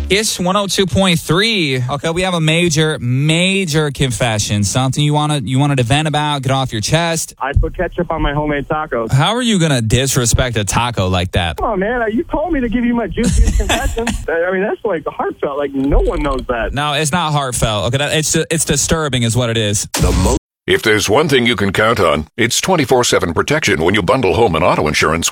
Ish 102.3. Okay, we have a major confession. Something you wanted to vent about, get off your chest. I put ketchup on my homemade tacos. How are you gonna disrespect a taco like that? Oh man, you told me to give you my juiciest confession. I mean, that's like heartfelt. Like no one knows that. No, it's not heartfelt. Okay, it's disturbing, is what it is. If there's one thing you can count on, it's 24/7 protection when you bundle home and auto insurance